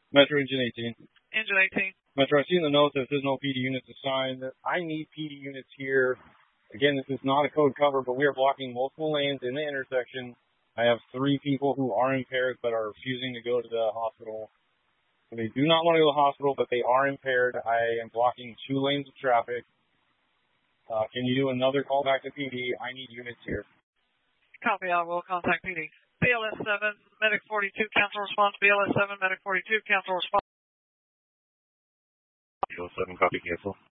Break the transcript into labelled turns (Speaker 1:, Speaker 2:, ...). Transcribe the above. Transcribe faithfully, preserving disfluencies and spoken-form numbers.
Speaker 1: Metro Engine eighteen.
Speaker 2: Engine eighteen.
Speaker 1: Metro, I've seen the note that there's no P D units assigned. I need P D units here. Again, this is not a code cover, but we are blocking multiple lanes in the intersection. I have three people who are impaired but are refusing to go to the hospital. So they do not want to go to the hospital, but they are impaired. I am blocking two lanes of traffic. Uh, can you do another call back to P D? I need units here.
Speaker 2: Copy, I will contact P D. B L S seven, Medic forty-two, cancel response. B L S seven, Medic forty-two, cancel response.
Speaker 3: B L S seven, copy, cancel.